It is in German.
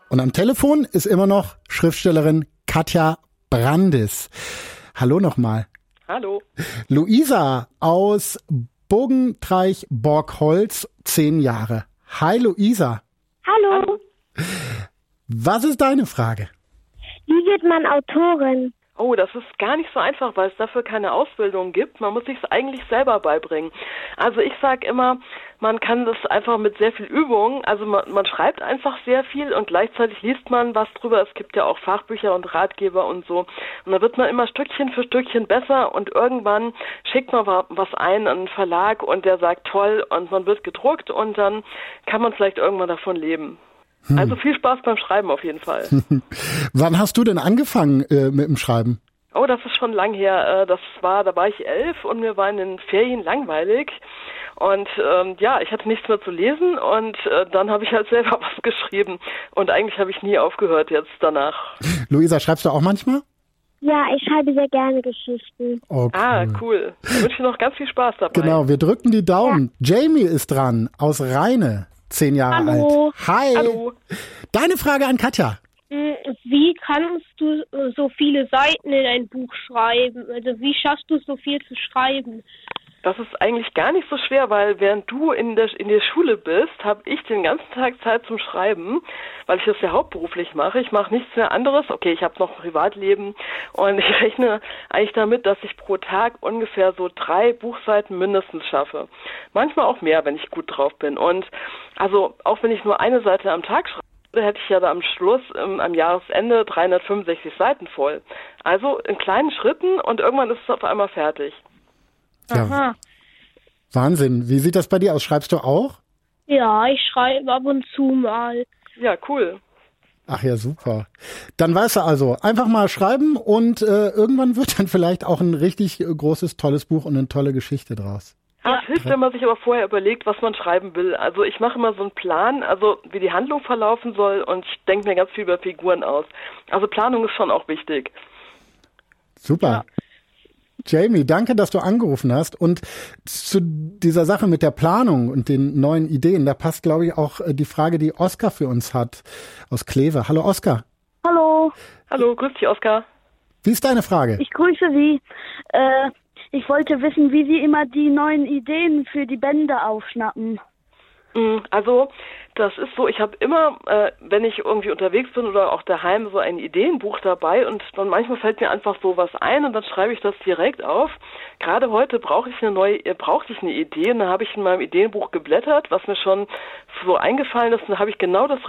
Und am Telefon ist immer noch Schriftstellerin Katja Brandis. Hallo nochmal. Hallo. Luisa aus Bogentreich-Borgholz, 10 Jahre. Hi Luisa. Hallo. Was ist deine Frage? Wie wird man Autorin? Oh, das ist gar nicht so einfach, weil es dafür keine Ausbildung gibt. Man muss sich es eigentlich selber beibringen. Also ich sage immer, man kann das einfach mit sehr viel Übung, also man schreibt einfach sehr viel und gleichzeitig liest man was drüber. Es gibt ja auch Fachbücher und Ratgeber und so. Und dann wird man immer Stückchen für Stückchen besser und irgendwann schickt man was ein an einen Verlag und der sagt toll und man wird gedruckt und dann kann man vielleicht irgendwann davon leben. Also viel Spaß beim Schreiben auf jeden Fall. Wann hast du denn angefangen mit dem Schreiben? Oh, das ist schon lang her. Da war ich 11 und mir war in den Ferien langweilig. Und ich hatte nichts mehr zu lesen und dann habe ich halt selber was geschrieben. Und eigentlich habe ich nie aufgehört jetzt danach. Luisa, schreibst du auch manchmal? Ja, ich schreibe sehr gerne Geschichten. Oh, cool. Cool. Ich wünsche dir noch ganz viel Spaß dabei. Genau, wir drücken die Daumen. Ja. Jamie ist dran, aus Rheine, 10 Jahre alt. Hi. Hallo. Deine Frage an Katja. Wie kannst du so viele Seiten in ein Buch schreiben? Also wie schaffst du es, so viel zu schreiben? Das ist eigentlich gar nicht so schwer, weil während du in der Schule bist, habe ich den ganzen Tag Zeit zum Schreiben, weil ich das ja hauptberuflich mache. Ich mache nichts mehr anderes. Okay, ich habe noch ein Privatleben und ich rechne eigentlich damit, dass ich pro Tag ungefähr so 3 Buchseiten mindestens schaffe. Manchmal auch mehr, wenn ich gut drauf bin. Und also auch wenn ich nur eine Seite am Tag schreibe, hätte ich ja da am Schluss, am Jahresende 365 Seiten voll. Also in kleinen Schritten und irgendwann ist es auf einmal fertig. Ja. Aha. Wahnsinn. Wie sieht das bei dir aus? Schreibst du auch? Ja, ich schreibe ab und zu mal. Ja, cool. Ach ja, super. Dann weißt du also, einfach mal schreiben und irgendwann wird dann vielleicht auch ein richtig großes, tolles Buch und eine tolle Geschichte draus. Es hilft, wenn man sich aber vorher überlegt, was man schreiben will. Also ich mache immer so einen Plan, also wie die Handlung verlaufen soll und ich denke mir ganz viel über Figuren aus. Also Planung ist schon auch wichtig. Super. Ja. Jamie, danke, dass du angerufen hast. Und zu dieser Sache mit der Planung und den neuen Ideen, da passt, glaube ich, auch die Frage, die Oskar für uns hat aus Kleve. Hallo Oskar. Hallo. Hallo, grüß dich Oskar. Wie ist deine Frage? Ich grüße Sie. Ich wollte wissen, wie Sie immer die neuen Ideen für die Bände aufschnappen. Also, das ist so, ich habe immer, wenn ich irgendwie unterwegs bin oder auch daheim, so ein Ideenbuch dabei und dann manchmal fällt mir einfach so was ein und dann schreibe ich das direkt auf. Gerade heute brauchte ich eine Idee und dann habe ich in meinem Ideenbuch geblättert, was mir schon so eingefallen ist und dann habe ich genau das